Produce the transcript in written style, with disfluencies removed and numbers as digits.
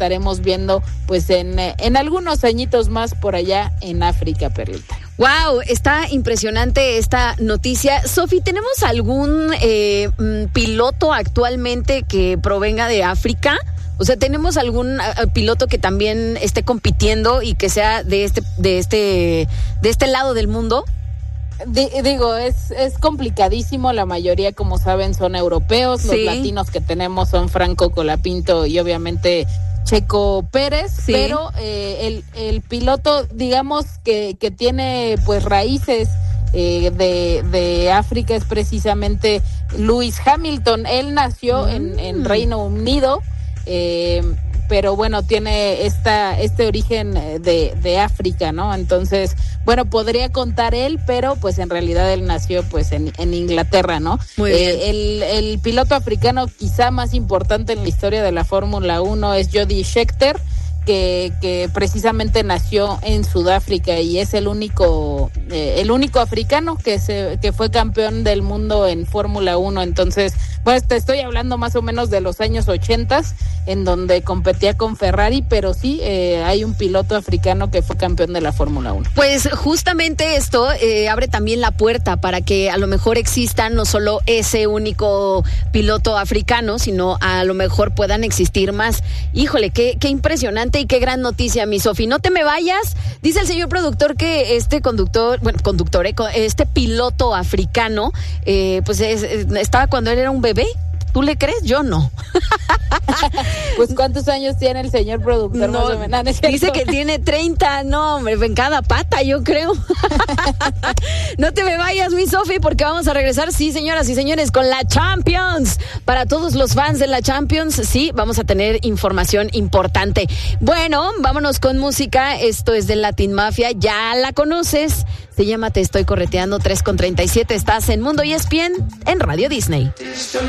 estaremos viendo pues en algunos añitos más por allá en África, Perlita. Wow, está impresionante esta noticia. Sofi, ¿tenemos algún piloto actualmente que provenga de África? O sea, ¿tenemos algún piloto que también esté compitiendo y que sea de este lado del mundo? Digo, es complicadísimo. La mayoría, como saben, son europeos. Los latinos que tenemos son Franco Colapinto y obviamente Checo Pérez, pero el piloto, digamos, que tiene pues raíces de África es precisamente Lewis Hamilton. Él nació en Reino Unido, pero bueno, tiene este origen de África, ¿no? Entonces, bueno, podría contar él, pero pues en realidad él nació pues en Inglaterra, ¿no? Muy bien. El piloto africano quizá más importante en la historia de la Fórmula 1 es Jody Scheckter, que precisamente nació en Sudáfrica y es el único africano que fue campeón del mundo en Fórmula 1. Entonces, pues te estoy hablando más o menos de los años 80, en donde competía con Ferrari, pero sí hay un piloto africano que fue campeón de la Fórmula 1. Pues justamente esto abre también la puerta para que a lo mejor exista no solo ese único piloto africano, sino a lo mejor puedan existir más. Híjole, qué impresionante y qué gran noticia, mi Sofi. No te me vayas. Dice el señor productor que este este piloto africano, estaba cuando él era un bebé. ¿Tú le crees? Yo no. Pues, ¿cuántos años tiene el señor productor? No, más o menos? Dice que tiene 30, no, hombre, en cada pata, yo creo. No te me vayas, mi Sofi, porque vamos a regresar, sí, señoras y señores, con la Champions. Para todos los fans de la Champions, sí, vamos a tener información importante. Bueno, vámonos con música. Esto es de Latin Mafia, ya la conoces. Se llama Te Estoy Correteando, 3:37. Estás en Mundo ESPN en Radio Disney.